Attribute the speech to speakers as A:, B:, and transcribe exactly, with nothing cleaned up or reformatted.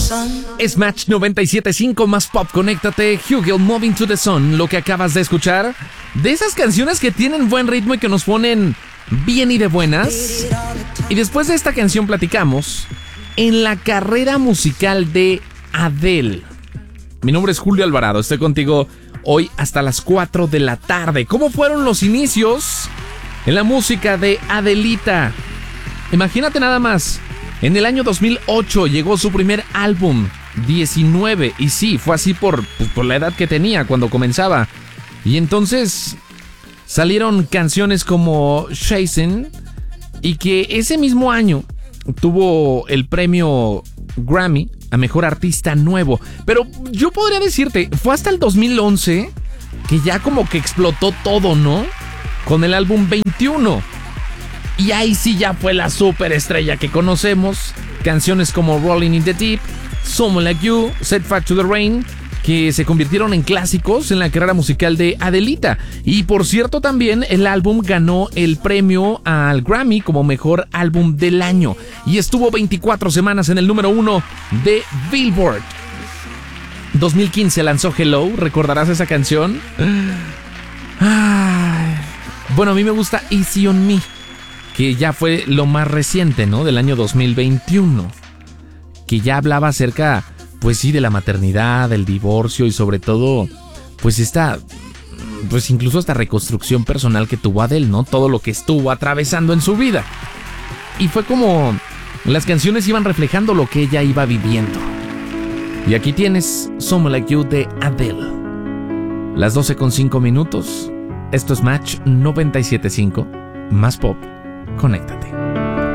A: Es Match noventa y siete punto cinco más pop, conéctate. Hugel, Moving to the Sun, lo que acabas de escuchar. De esas canciones que tienen buen ritmo y que nos ponen bien y de buenas. Y después de esta canción platicamos en la carrera musical de Adele. Mi nombre es Julio Alvarado, estoy contigo hoy hasta las cuatro de la tarde. ¿Cómo fueron los inicios en la música de Adelita? Imagínate nada más. En el año dos mil ocho llegó su primer álbum, diecinueve, y sí, fue así por, pues, por la edad que tenía cuando comenzaba. Y entonces salieron canciones como Chasing, y que ese mismo año tuvo el premio Grammy a Mejor Artista Nuevo. Pero yo podría decirte, fue hasta el dos mil once que ya como que explotó todo, ¿no? Con el álbum veintiuno. Y ahí sí ya fue la superestrella que conocemos. Canciones como Rolling in the Deep, Someone Like You, Set Fire to the Rain, que se convirtieron en clásicos en la carrera musical de Adelita. Y por cierto, también el álbum ganó el premio al Grammy como Mejor Álbum del Año. Y estuvo veinticuatro semanas en el número uno de Billboard. dos mil quince lanzó Hello, ¿recordarás esa canción? Ay. Bueno, a mí me gusta Easy on Me, que ya fue lo más reciente, ¿no? Del año dos mil veintiuno. Que ya hablaba acerca, pues sí, de la maternidad, del divorcio y sobre todo, pues esta, pues incluso esta reconstrucción personal que tuvo Adele, ¿no? Todo lo que estuvo atravesando en su vida. Y fue como las canciones iban reflejando lo que ella iba viviendo. Y aquí tienes Someone Like You de Adele. Las doce con cinco minutos. Esto es Match noventa y siete punto cinco. Más pop. Conéctate.